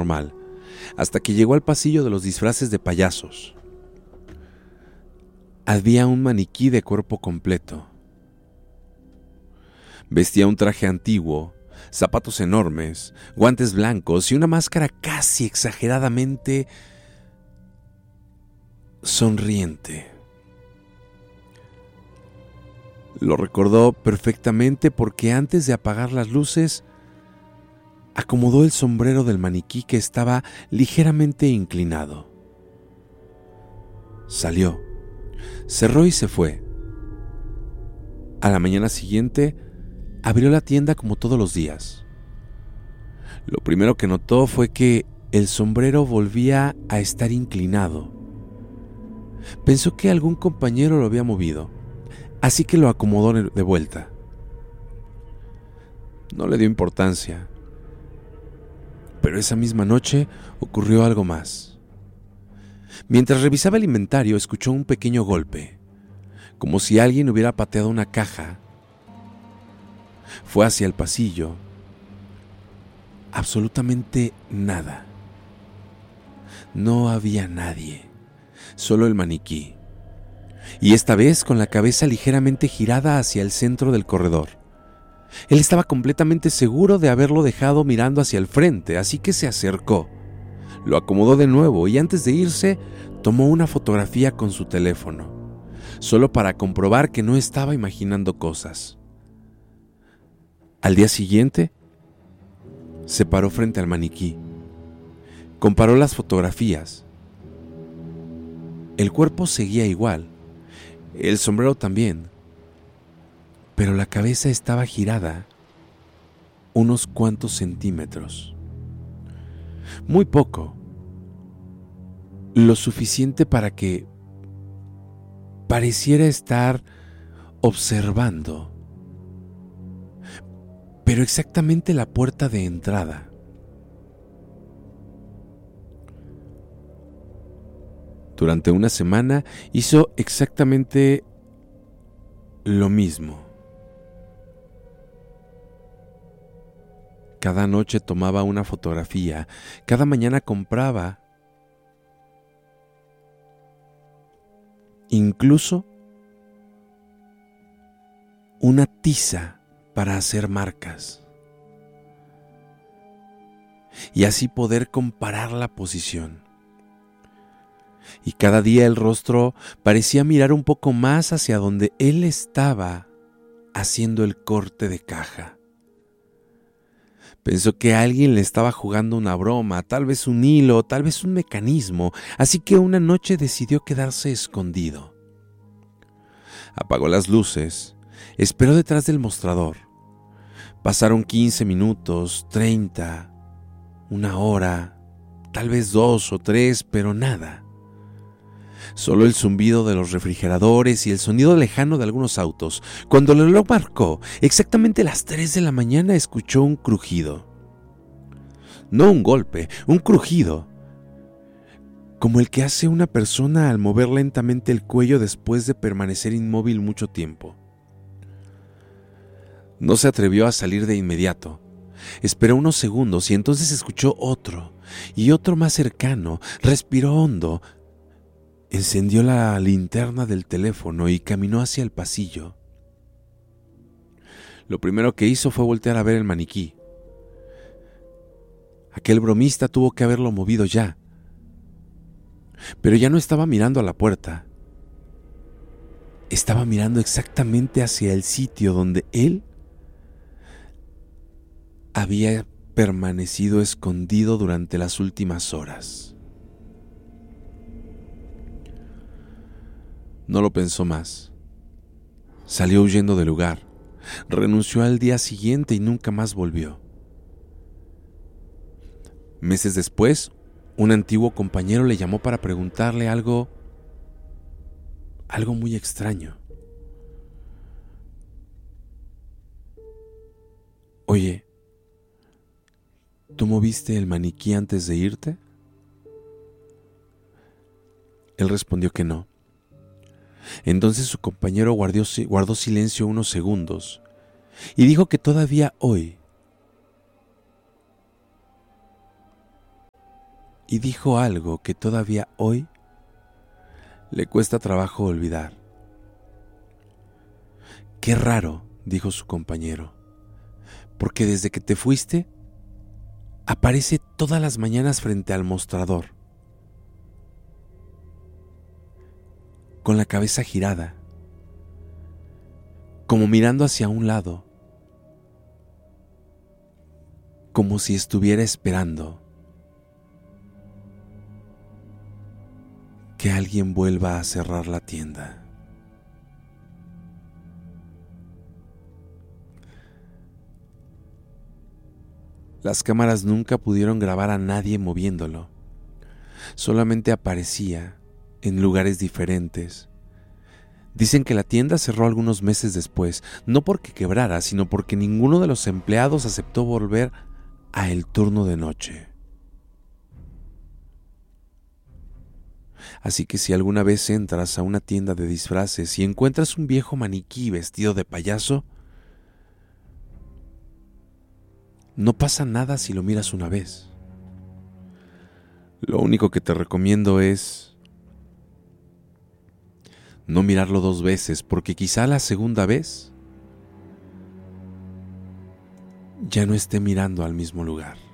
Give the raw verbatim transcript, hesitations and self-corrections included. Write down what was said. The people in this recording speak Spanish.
normal, hasta que llegó al pasillo de los disfraces de payasos. Había un maniquí de cuerpo completo. Vestía un traje antiguo, zapatos enormes, guantes blancos y una máscara casi exageradamente sonriente. Lo recordó perfectamente porque antes de apagar las luces, acomodó el sombrero del maniquí que estaba ligeramente inclinado. Salió, cerró y se fue. A la mañana siguiente, abrió la tienda como todos los días. Lo primero que notó fue que el sombrero volvía a estar inclinado. Pensó que algún compañero lo había movido, así que lo acomodó de vuelta. No le dio importancia, pero esa misma noche ocurrió algo más. Mientras revisaba el inventario, escuchó un pequeño golpe, como si alguien hubiera pateado una caja. Fue hacia el pasillo. Absolutamente nada. No había nadie, solo el maniquí. Y esta vez con la cabeza ligeramente girada hacia el centro del corredor. Él estaba completamente seguro de haberlo dejado mirando hacia el frente, así que se acercó. Lo acomodó de nuevo y antes de irse, tomó una fotografía con su teléfono, solo para comprobar que no estaba imaginando cosas. Al día siguiente, se paró frente al maniquí. Comparó las fotografías. El cuerpo seguía igual, el sombrero también, pero la cabeza estaba girada unos cuantos centímetros. Muy poco, lo suficiente para que pareciera estar observando, pero exactamente la puerta de entrada. Durante una semana hizo exactamente lo mismo. Cada noche tomaba una fotografía, cada mañana compraba, incluso una tiza para hacer marcas y así poder comparar la posición. Y cada día el rostro parecía mirar un poco más hacia donde él estaba haciendo el corte de caja. Pensó que alguien le estaba jugando una broma, tal vez un hilo, tal vez un mecanismo, así que una noche decidió quedarse escondido. Apagó las luces, esperó detrás del mostrador. Pasaron quince minutos, treinta, una hora, tal vez dos o tres, pero nada. Solo el zumbido de los refrigeradores y el sonido lejano de algunos autos. Cuando el reloj marcó exactamente las tres de la mañana, escuchó un crujido. No un golpe, un crujido, como el que hace una persona al mover lentamente el cuello después de permanecer inmóvil mucho tiempo. No se atrevió a salir de inmediato. Esperó unos segundos y entonces escuchó otro, y otro más cercano. Respiró hondo. Encendió la linterna del teléfono y caminó hacia el pasillo. Lo primero que hizo fue voltear a ver el maniquí. Aquel bromista tuvo que haberlo movido ya. Pero ya no estaba mirando a la puerta. Estaba mirando exactamente hacia el sitio donde él había permanecido escondido durante las últimas horas. No lo pensó más. Salió huyendo del lugar. Renunció al día siguiente y nunca más volvió. Meses después, un antiguo compañero le llamó para preguntarle algo, algo muy extraño. Oye, ¿tú moviste el maniquí antes de irte? Él respondió que no. Entonces su compañero guardó, guardó silencio unos segundos y dijo que todavía hoy y dijo algo que todavía hoy le cuesta trabajo olvidar. Qué raro, dijo su compañero, porque desde que te fuiste, aparece todas las mañanas frente al mostrador, con la cabeza girada, como mirando hacia un lado, como si estuviera esperando que alguien vuelva a cerrar la tienda. Las cámaras nunca pudieron grabar a nadie moviéndolo. Solamente aparecía en lugares diferentes. Dicen que la tienda cerró algunos meses después, no porque quebrara, sino porque ninguno de los empleados aceptó volver a el turno de noche. Así que si alguna vez entras a una tienda de disfraces y encuentras un viejo maniquí vestido de payaso, no pasa nada si lo miras una vez. Lo único que te recomiendo es no mirarlo dos veces, porque quizá la segunda vez ya no esté mirando al mismo lugar.